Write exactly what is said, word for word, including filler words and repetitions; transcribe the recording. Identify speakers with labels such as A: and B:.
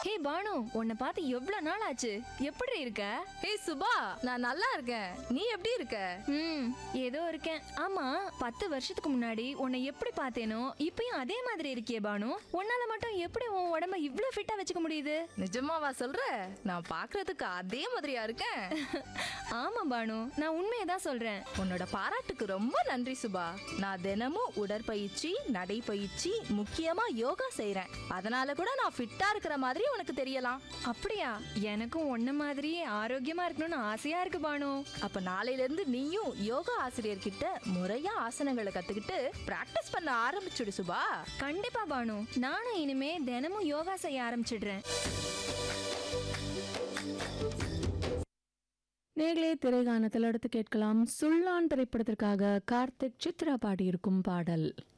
A: ஹே பானு, உன்னை பார்த்து எவ்வளவு நாள் ஆச்சு? எப்படி இருக்க?
B: ஹே சுபா, நான் நல்லா இருக்கேன். நீ எப்படி இருக்க?
A: ம் ஏதோ இருக்கேன். ஆமா, பத்து வருஷத்துக்கு முன்னாடி உன்னை எப்படி பார்த்தேனோ இப்பயும் அதே மாதிரி இருக்கியே பானு. உன்னால மட்டும் எப்படி உன் உடம்ப இவ்ளோ ஃபிட்டா வச்சுக்க முடியுது?
B: நிஜமாவா சொல்ற? நான் பாக்குறதுக்கு அதே மாதிரியா இருக்கேன்.
A: ஆமா பானு, நான் உண்மையை தான் சொல்றேன்.
B: உன்னோட பாராட்டுக்கு ரொம்ப நன்றி சுபா. நான் தினமும் உடற்பயிற்சி, நடைப்பயிற்சி, முக்கியமா யோகா செய்யறேன். அதனால கூட நான் ஃபிட்டா இருக்கிற மாதிரி உனக்கு தெரியலாம்.
A: அப்படியா? எனக்கும் உன்ன மாதிரியே ஆரோக்கியமா இருக்கணும்னு ஆசையா இருக்கு பானு.
B: அப்ப நாளையில இருந்து நீயும் யோகா ஆசிரியர் கிட்ட முறையா ஆசனங்களை கத்துக்கிட்டு பிராக்டிஸ் பண்ண ஆரம்பிச்சுடு சுபா.
A: கண்டிப்பா பானு, நானும் இனிமே தினமும் யோகா செய்ய ஆரம்பிச்சிடுறேன்.
C: நேர்களே, திரைகானத்தில் அடுத்து கேட்கலாம். சுள்ளான் திரைப்படத்திற்காக கார்த்திக் சித்ரா பாடியிருக்கும் பாடல்.